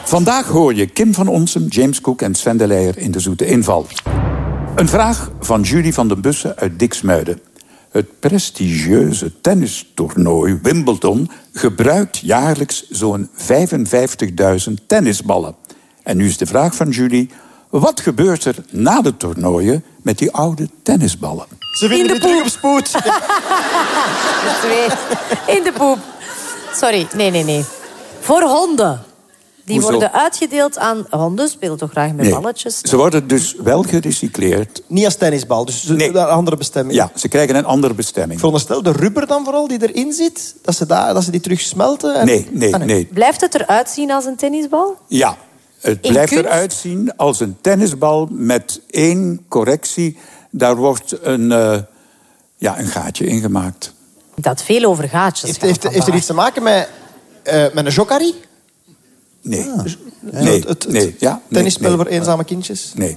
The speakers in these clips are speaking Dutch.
Vandaag hoor je Kim van Onsem, James Cook en Sven de Leijer in de Zoete Inval. Een vraag van Julie van den Bussen uit Diksmuiden. Het prestigieuze tennistoernooi Wimbledon gebruikt jaarlijks zo'n 55.000 tennisballen. En nu is de vraag van Julie: wat gebeurt er na de toernooien met die oude tennisballen? Ze vinden die terug op spoed. In de poep. Sorry, nee. Voor honden. Die Hoezo? worden uitgedeeld aan honden. Spelen toch graag met balletjes? Ze worden dus wel gerecycleerd. Niet als tennisbal, dus een andere bestemming. Ja, ze krijgen een andere bestemming. Ik veronderstel de rubber dan vooral die erin zit, dat ze die terug smelten. En... Nee. Blijft het eruit zien als een tennisbal? Ja, het blijft eruit zien als een tennisbal met 1 correctie. Daar wordt een gaatje in gemaakt. Dat veel over gaatjes Heeft er iets te maken met een jokari? Nee. Het tennisspel voor eenzame kindjes? Nee.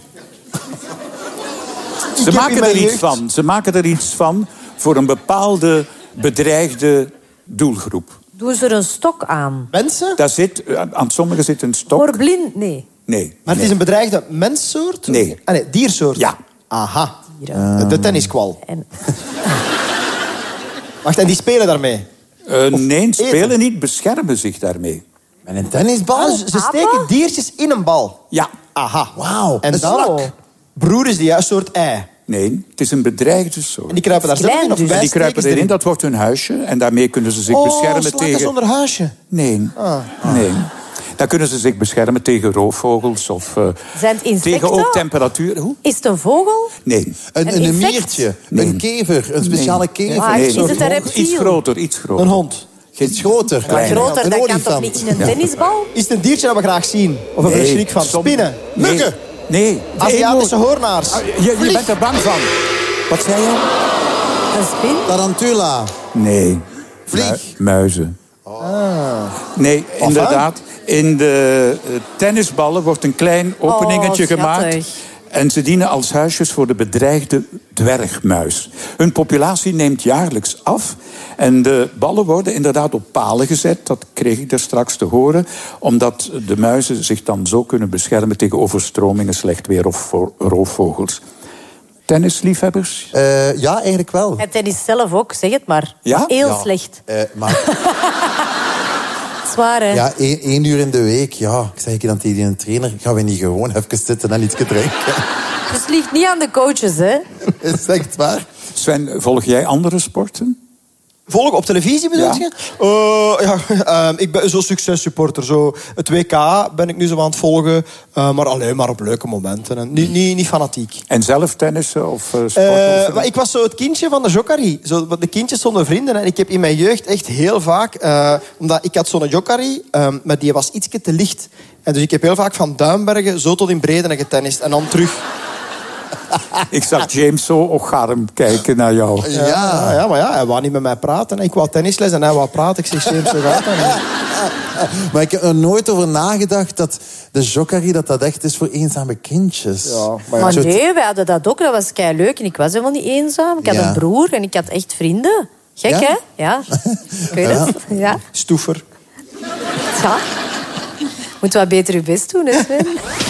Ze maken er iets van voor een bepaalde bedreigde doelgroep. Doen ze er een stok aan? Mensen? Aan sommigen zit een stok. Voor blind? Nee. Maar het is een bedreigde menssoort? Nee. Diersoort? Ja. Aha. De tenniskwal. En... Wacht, en die spelen daarmee? Nee, spelen niet, beschermen zich daarmee. Met een tennisbal? Ze steken diertjes in een bal? Ja. Aha. Wauw, En een dan slak. broeden ze die uit een soort ei. Nee, het is een bedreigde soort. En die kruipen daar zelf in? Of dus. wij Die kruipen steken ze erin, dat wordt hun huisje. En daarmee kunnen ze zich beschermen slakken tegen... zonder huisje? Nee. Dan kunnen ze zich beschermen tegen roofvogels of Zijn het insecten? tegen ook temperatuur. Hoe? Is het een vogel? Nee. Een insect? miertje, Nee. een kever, een speciale kever. Maar is het een reptiel? Iets groter. Een hond? Iets groter. Maar groter, Een dat kan olifant. toch niet in een tennisbal? Is het een diertje dat we graag zien? Of hebben we er schrik van? Spinnen? Muggen? Nee. Aziatische hoornaars? Je bent er bang van. Wat zei je? Een spin? Tarantula. Nee. Vlieg. Muizen. Nee, inderdaad. In de tennisballen wordt een klein openingetje gemaakt. schattig. En ze dienen als huisjes voor de bedreigde dwergmuis. Hun populatie neemt jaarlijks af. En de ballen worden inderdaad op palen gezet. Dat kreeg ik daar straks te horen. Omdat de muizen zich dan zo kunnen beschermen tegen overstromingen, slecht weer of voor roofvogels. Tennisliefhebbers? Ja, eigenlijk wel. En tennis zelf ook, zeg het maar. Ja? Heel slecht. Maar Zwaar, hè? ja, 1 uur in de week, ja. Ik zeg dan tegen een trainer, gaan we niet gewoon even zitten en iets drinken? Dus het ligt niet aan de coaches, hè? Is dat echt waar? Sven, volg jij andere sporten? Volgen op televisie bedoel Ja. je? Ik ben zo'n successupporter. Zo, het WK ben ik nu zo aan het volgen. Maar alleen maar op leuke momenten. En niet fanatiek. En zelf tennissen of sporten? Maar ik was zo het kindje van de jokari. Zo, de kindjes zonder vrienden. En ik heb in mijn jeugd echt heel vaak... omdat ik had zo'n jokari, maar die was ietsje te licht. En dus ik heb heel vaak van Duinbergen zo tot in Bredene getennist. En dan terug... Ik zag James zo opgarm kijken naar jou. Ja, maar hij wou niet met mij praten. Ik wou tennisles en hij wou praten. Ik zeg, James, zo gaat dat niet. Maar ik heb er nooit over nagedacht dat de jokari dat echt is voor eenzame kindjes. Ja, Maar nee, wij hadden dat ook. Dat was keileuk. En ik was helemaal niet eenzaam. Ik had een broer en ik had echt vrienden. Gek, Ja? hè? Ja. Ik weet het. Ja. Stoever. Ja. Moet wat beter je best doen, hè, Sven?